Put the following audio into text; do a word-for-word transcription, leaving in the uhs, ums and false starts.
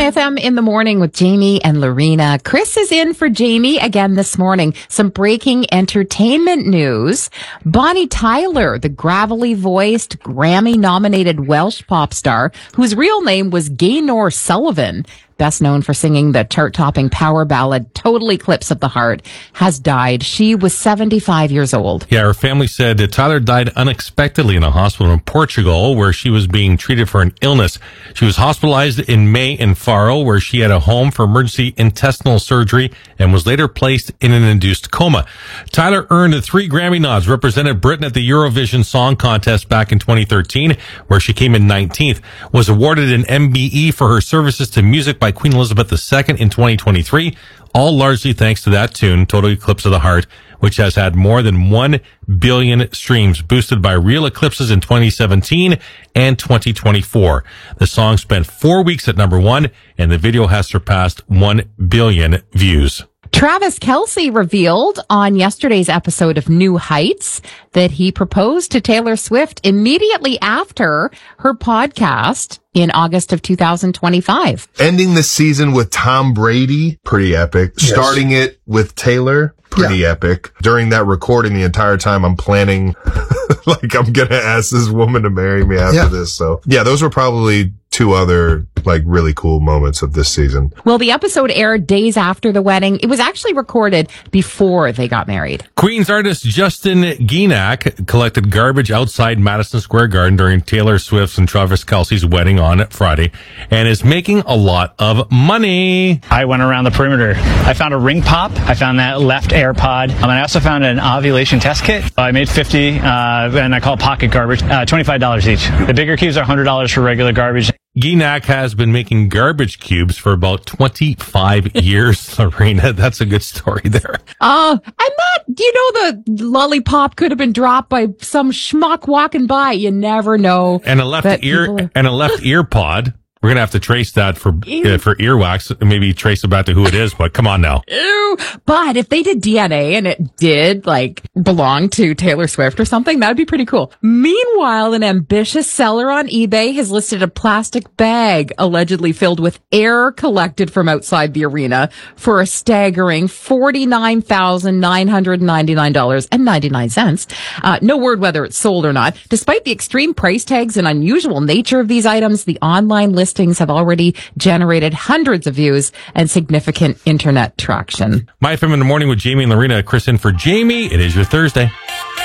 My F M in the morning with Jamie and Lorena. Chris is in for Jamie again this morning. Some breaking entertainment news. Bonnie Tyler, the gravelly voiced, Grammy nominated Welsh pop star, whose real name was Gaynor Sullivan, best known for singing the chart-topping power ballad Total Eclipse of the Heart, has died. She was seventy-five years old. Yeah, her family said that Tyler died unexpectedly in a hospital in Portugal where she was being treated for an illness. She was hospitalized in May in Faro, where she had a home for emergency intestinal surgery and was later placed in an induced coma. Tyler earned three Grammy nods, represented Britain at the Eurovision Song Contest back in twenty thirteen, where she came in nineteenth, was awarded an M B E for her services to music by by Queen Elizabeth the Second in twenty twenty-three, all largely thanks to that tune, Total Eclipse of the Heart, which has had more than one billion streams, boosted by real eclipses in twenty seventeen and twenty twenty-four. The song spent four weeks at number one, and the video has surpassed one billion views. Travis Kelce revealed on yesterday's episode of New Heights that he proposed to Taylor Swift immediately after her podcast in August of two thousand twenty-five. Ending the season with Tom Brady, pretty epic. Yes. Starting it with Taylor, pretty yeah. epic. During that recording, the entire time I'm planning, like, I'm going to ask this woman to marry me after yeah. this. So, yeah, those were probably two other, like, really cool moments of this season. Well, the episode aired days after the wedding. It was actually recorded before they got married. Queen's artist Justin Guianac collected garbage outside Madison Square Garden during Taylor Swift's and Travis Kelce's wedding on Friday and is making a lot of money. I went around the perimeter. I found a ring pop. I found that left AirPod. Um, and I also found an ovulation test kit. I made fifty, uh, and I call it pocket garbage, uh, twenty-five dollars each. The bigger cubes are one hundred dollars for regular garbage. Guianac has been making garbage cubes for about twenty-five years, Lorena. That's a good story there. Uh, I'm not, you know, the lollipop could have been dropped by some schmuck walking by. You never know. And a left ear, are... and a left ear pod. We're going to have to trace that for uh, for earwax, maybe trace it back to who it is, but come on now. Ew. But if they did D N A and it did, like, belong to Taylor Swift or something, that'd be pretty cool. Meanwhile, an ambitious seller on eBay has listed a plastic bag allegedly filled with air collected from outside the arena for a staggering forty-nine thousand nine hundred ninety-nine dollars and ninety-nine cents. Uh, no word whether it's sold or not. Despite the extreme price tags and unusual nature of these items, the online listings have already generated hundreds of views and significant internet traction. My F M in the morning with Jamie and Lorena. Chris in for Jamie. It is your Thursday.